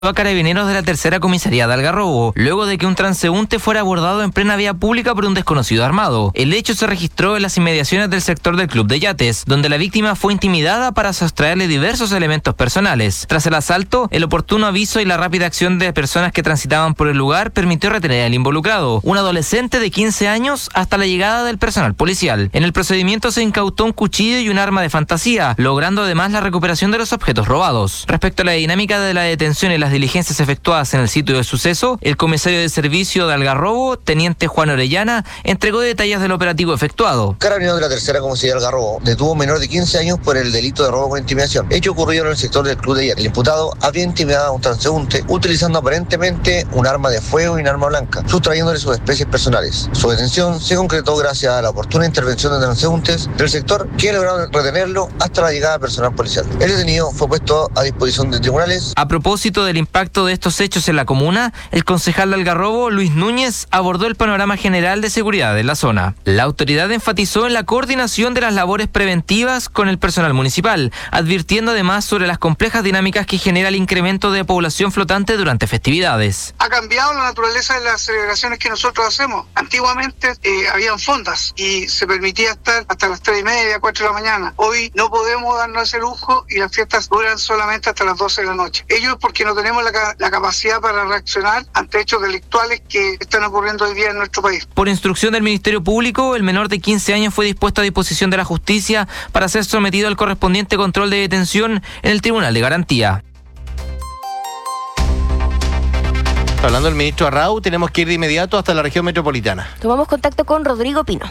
a carabineros de la tercera comisaría de Algarrobo, luego de que un transeúnte fuera abordado en plena vía pública por un desconocido armado. El hecho se registró en las inmediaciones del sector del Club de Yates, donde la víctima fue intimidada para sustraerle diversos elementos personales. Tras el asalto, el oportuno aviso y la rápida acción de personas que transitaban por el lugar permitió retener al involucrado, un adolescente de 15 años, hasta la llegada del personal policial. En el procedimiento se incautó un cuchillo y un arma de fantasía, logrando además la recuperación de los objetos robados. Respecto a la dinámica de la detención y las diligencias efectuadas en el sitio de suceso, el comisario de servicio de Algarrobo, teniente Juan Orellana, entregó detalles del operativo efectuado. Carabineros de la tercera comisaría de Algarrobo detuvo a un menor de 15 años por el delito de robo con intimidación, hecho ocurrido en el sector del Club de Yates. El imputado había intimidado a un transeúnte utilizando aparentemente un arma de fuego y un arma blanca, sustrayéndole sus especies personales. Su detención se concretó gracias a la oportuna intervención de transeúntes del sector, que lograron retenerlo hasta la llegada personal policial. El detenido fue puesto a disposición de tribunales. A propósito del impacto de estos hechos en la comuna, el concejal de Algarrobo, Luis Núñez, abordó el panorama general de seguridad en la zona. La autoridad enfatizó en la coordinación de las labores preventivas con el personal municipal, advirtiendo además sobre las complejas dinámicas que genera el incremento de población flotante durante festividades. Ha cambiado la naturaleza de las celebraciones que nosotros hacemos. Antiguamente habían fondas y se permitía estar hasta las 3:30, 4 de la mañana. Hoy no podemos darnos ese lujo y las fiestas duran solamente hasta las 12 de la noche. Ello es porque no tenemos la capacidad para reaccionar ante hechos delictuales que están ocurriendo hoy día en nuestro país. Por instrucción del Ministerio Público, el menor de 15 años fue dispuesto a disposición de la justicia para ser sometido al correspondiente control de detención en el Tribunal de Garantía. Hablando del ministro Arrau, tenemos que ir de inmediato hasta la región metropolitana. Tomamos contacto con Rodrigo Pino.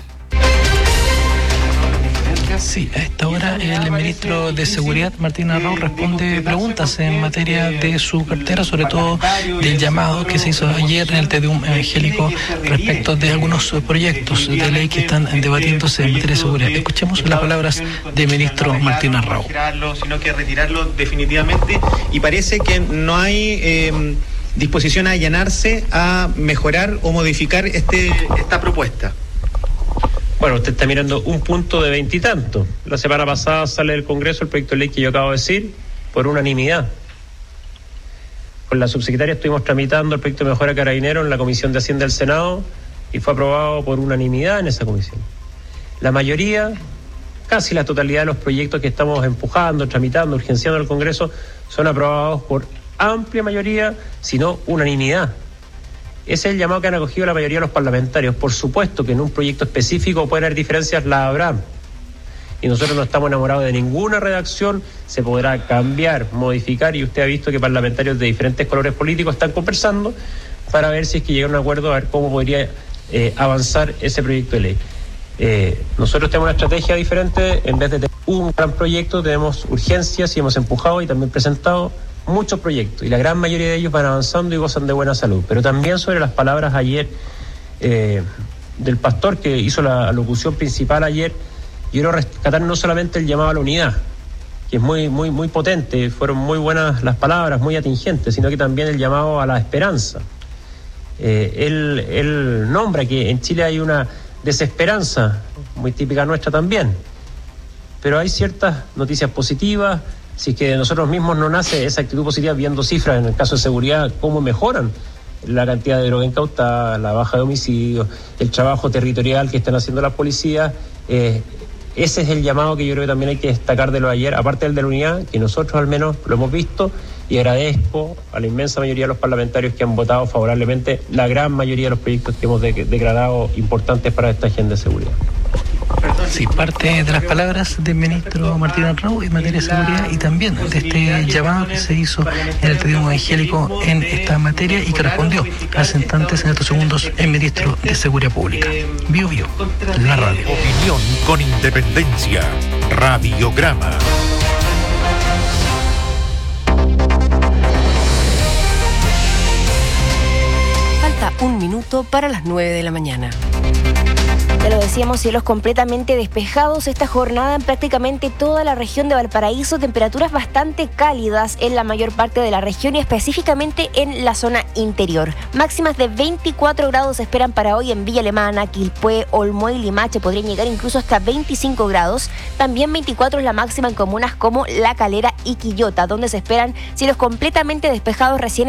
Sí, a esta hora el ministro de Seguridad, Martín Arrau, responde preguntas en materia de su cartera, sobre todo del llamado que se hizo ayer en el Te Deum evangélico respecto de algunos proyectos de ley que están debatiéndose en materia de seguridad. Escuchemos las palabras del ministro Martín Arrau. Sino que retirarlo definitivamente, y parece que no hay disposición a allanarse a mejorar o modificar esta propuesta. Bueno, usted está mirando un punto de 20 y tanto. La semana pasada sale del Congreso el proyecto de ley que yo acabo de decir por unanimidad. Con la subsecretaria estuvimos tramitando el proyecto de mejora Carabineros en la Comisión de Hacienda del Senado y fue aprobado por unanimidad en esa comisión. La mayoría, casi la totalidad de los proyectos que estamos empujando, tramitando, urgenciando en el Congreso son aprobados por amplia mayoría, sino unanimidad. Ese es el llamado que han acogido la mayoría de los parlamentarios. Por supuesto que en un proyecto específico pueden haber diferencias, la habrá. Y nosotros no estamos enamorados de ninguna redacción, se podrá cambiar, modificar, y usted ha visto que parlamentarios de diferentes colores políticos están conversando para ver si es que llegan a un acuerdo, a ver cómo podría avanzar ese proyecto de ley. Nosotros tenemos una estrategia diferente. En vez de tener un gran proyecto, tenemos urgencias y hemos empujado y también presentado muchos proyectos, y la gran mayoría de ellos van avanzando y gozan de buena salud. Pero también sobre las palabras ayer del pastor que hizo la locución principal ayer, quiero rescatar no solamente el llamado a la unidad, que es muy potente, fueron muy buenas las palabras, muy atingentes, sino que también el llamado a la esperanza. Él nombra que en Chile hay una desesperanza, muy típica nuestra también, pero hay ciertas noticias positivas. Si es que de nosotros mismos no nace esa actitud positiva, viendo cifras en el caso de seguridad, cómo mejoran la cantidad de droga incautada, la baja de homicidios, el trabajo territorial que están haciendo las policías. Ese es el llamado que yo creo que también hay que destacar de lo de ayer, aparte del de la unidad, que nosotros al menos lo hemos visto, y agradezco a la inmensa mayoría de los parlamentarios que han votado favorablemente la gran mayoría de los proyectos que hemos declarado importantes para esta agenda de seguridad. Sí, parte de las palabras del ministro Martín Arrau en materia de seguridad y también de este llamado que se hizo en el Te Deum evangélico en esta materia y que respondió hace instantes, en estos segundos, el ministro de Seguridad Pública. Bio, la radio. Opinión con independencia. Radiograma. Falta un minuto para las 9 de la mañana. Ya lo decíamos, cielos completamente despejados esta jornada en prácticamente toda la región de Valparaíso, temperaturas bastante cálidas en la mayor parte de la región y específicamente en la zona interior. Máximas de 24 grados se esperan para hoy en Villa Alemana, Quilpué, Olmué y Limache, podrían llegar incluso hasta 25 grados. También 24 es la máxima en comunas como La Calera y Quillota, donde se esperan cielos completamente despejados recién